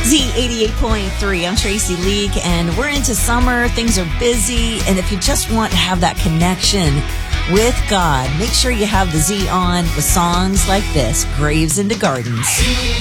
Z88.3. I'm Tracy Leak, and we're into summer. Things are busy, and if you just want to have that connection with God, make sure you have the Z on with songs like this, Graves into Gardens.